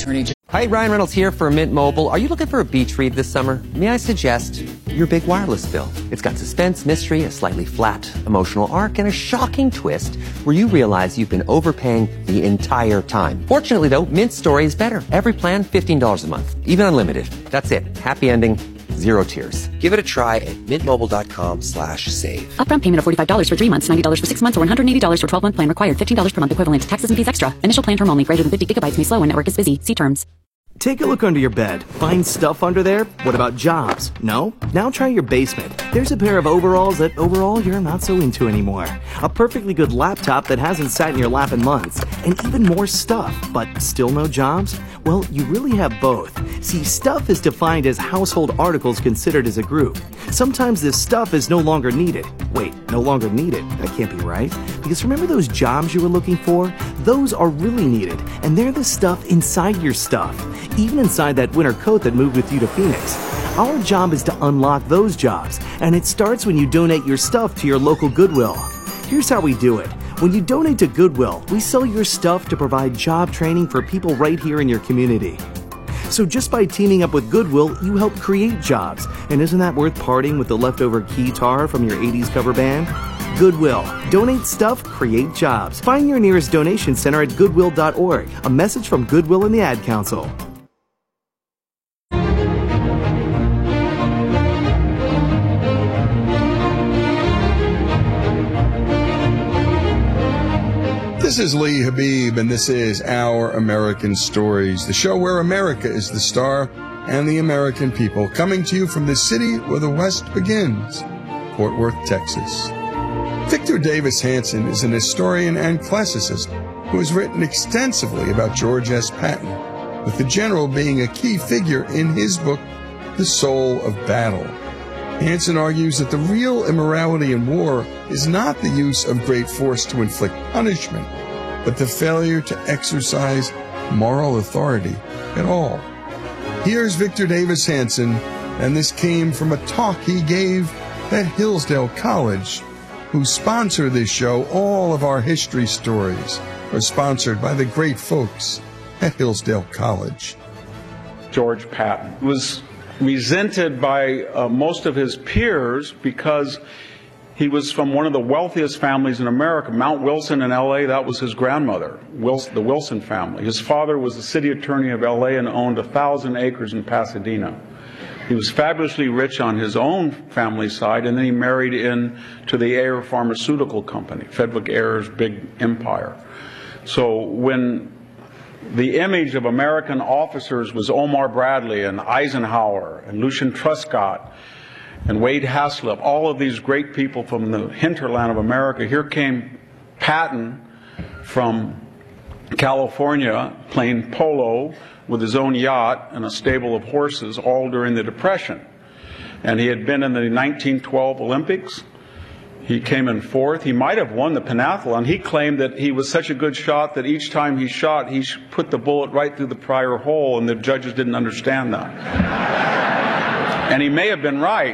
Attorney General. Hi, Ryan Reynolds here for Mint Mobile. Are you looking for a beach read this summer? May I suggest your big wireless bill? It's got suspense, mystery, a slightly flat emotional arc, and a shocking twist where you realize you've been overpaying the entire time. Fortunately, though, Mint's story is better. Every plan, $15 a month, even unlimited. That's it. Happy ending. Zero tears. Give it a try at mintmobile.com/save. Upfront payment of $45 for 3 months, $90 for 6 months, or $180 for 12-month plan required. $15 per month equivalent. Taxes and fees extra. Initial plan term only. Greater than 50 gigabytes may slow when network is busy. See terms. Take a look under your bed. Find stuff under there? What about jobs? No? Now try your basement. There's a pair of overalls that overall you're not so into anymore. A perfectly good laptop that hasn't sat in your lap in months. And even more stuff, but still no jobs? Well, you really have both. See, stuff is defined as household articles considered as a group. Sometimes this stuff is no longer needed. Wait, no longer needed? That can't be right. Because remember those jobs you were looking for? Those are really needed, and they're the stuff inside your stuff. Even inside that winter coat that moved with you to Phoenix. Our job is to unlock those jobs, and it starts when you donate your stuff to your local Goodwill. Here's how we do it. When you donate to Goodwill, we sell your stuff to provide job training for people right here in your community. So just by teaming up with Goodwill, you help create jobs. And isn't that worth parting with the leftover guitar from your 80s cover band? Goodwill. Donate stuff, create jobs. Find your nearest donation center at goodwill.org. A message from Goodwill and the Ad Council. This is Lee Habib, and this is Our American Stories, the show where America is the star and the American people, coming to you from the city where the West begins, Fort Worth, Texas. Victor Davis Hanson is an historian and classicist who has written extensively about George S. Patton, with the general being a key figure in his book, The Soul of Battle. Hanson argues that the real immorality in war is not the use of great force to inflict punishment, but the failure to exercise moral authority at all. Here's Victor Davis Hanson, and this came from a talk he gave at Hillsdale College. Who sponsor this show. All of our history stories are sponsored by the great folks at Hillsdale College. George Patton was resented by most of his peers because he was from one of the wealthiest families in America. Mount Wilson in L.A., that was his grandmother, the Wilson family. His father was the city attorney of L.A. and owned 1,000 acres in Pasadena. He was fabulously rich on his own family side, and then he married into the Ayer Pharmaceutical Company, Frederick Ayer's big empire. So when the image of American officers was Omar Bradley and Eisenhower and Lucian Truscott and Wade Haslip, all of these great people from the hinterland of America, here came Patton from California playing polo with his own yacht and a stable of horses, all during the Depression. And he had been in the 1912 Olympics. He came in fourth. He might have won the pentathlon. He claimed that he was such a good shot that each time he shot, he put the bullet right through the prior hole, and the judges didn't understand that. And he may have been right.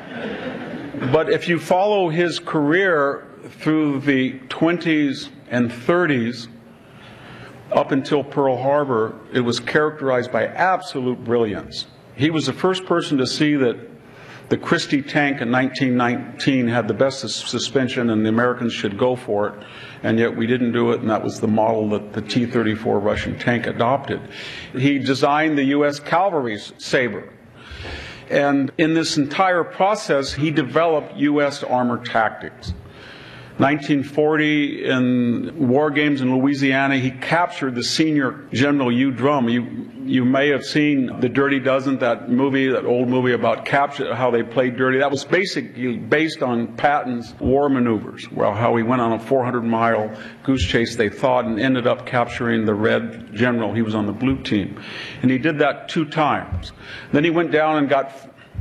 But if you follow his career through the 20s and 30s, up until Pearl Harbor, it was characterized by absolute brilliance. He was the first person to see that the Christie tank in 1919 had the best suspension and the Americans should go for it, and yet we didn't do it, and that was the model that the T-34 Russian tank adopted. He designed the U.S. Cavalry's saber. And in this entire process, he developed U.S. armor tactics. 1940, in war games in Louisiana, he captured the senior General Hugh Drum. You may have seen The Dirty Dozen, that movie, that old movie about capture, how they played dirty. That was basically based on Patton's war maneuvers, well, how he went on a 400-mile goose chase, they thought, and ended up capturing the red general. He was on the blue team. And he did that 2 times. Then he went down and got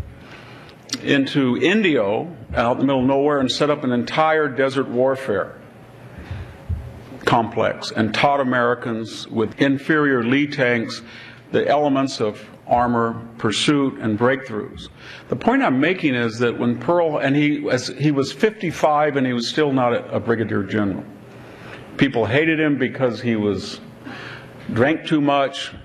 into Indio, out in the middle of nowhere, and set up an entire desert warfare complex and taught Americans with inferior Lee tanks the elements of armor, pursuit, and breakthroughs. The point I'm making is that when he was 55 and he was still not a brigadier general. People hated him because he drank too much,